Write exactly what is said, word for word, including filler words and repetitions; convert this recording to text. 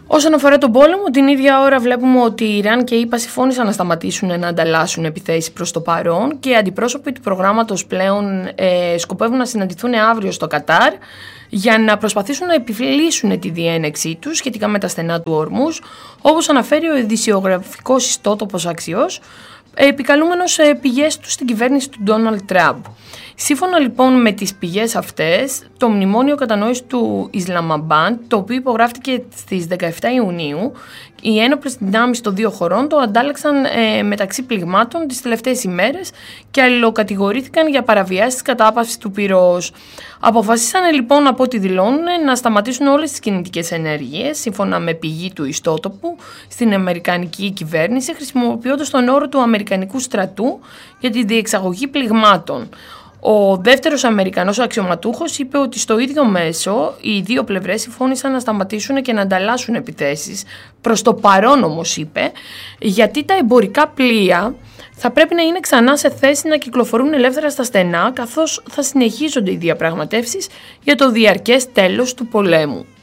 Όσον αφορά τον πόλεμο, την ίδια ώρα βλέπουμε ότι η Ιράν και η ΗΠΑ συμφώνησαν να σταματήσουν να ανταλλάσσουν επιθέσεις προς το παρόν και οι αντιπρόσωποι του προγράμματος πλέον ε, σκοπεύουν να συναντηθούν αύριο στο Κατάρ για να προσπαθήσουν να επιβλήσουν τη διένεξή τους σχετικά με τα στενά του Ορμούζ, όπως αναφέρει ο ειδησιογραφικός ιστότοπος Axios, επικαλούμενος πηγές του στην κυβέρνηση του Ντόναλντ Τραμπ. Σύμφωνα λοιπόν με τις πηγές αυτές, το μνημόνιο κατανόησης του Ισλαμαμπάντ, το οποίο υπογράφτηκε στις δεκαεφτά Ιουνίου, οι ένοπλες δυνάμεις των δύο χωρών το αντάλλαξαν ε, μεταξύ πληγμάτων τις τελευταίες ημέρες και αλληλοκατηγορήθηκαν για παραβιάσεις κατάπαυσης του πυρός. Αποφασίσανε λοιπόν, από ό,τι δηλώνουν, να σταματήσουν όλες τις κινητικές ενέργειες, σύμφωνα με πηγή του ιστότοπου, στην αμερικανική κυβέρνηση, χρησιμοποιώντας τον όρο του Αμερικανικού στρατού για τη διεξαγωγή πληγμάτων. Ο δεύτερος Αμερικανός αξιωματούχος είπε ότι στο ίδιο μέσο οι δύο πλευρές συμφώνησαν να σταματήσουν και να ανταλλάσσουν επιθέσεις. Προς το παρόν όμως, είπε, γιατί τα εμπορικά πλοία θα πρέπει να είναι ξανά σε θέση να κυκλοφορούν ελεύθερα στα στενά, καθώς θα συνεχίζονται οι διαπραγματεύσεις για το διαρκές τέλος του πολέμου.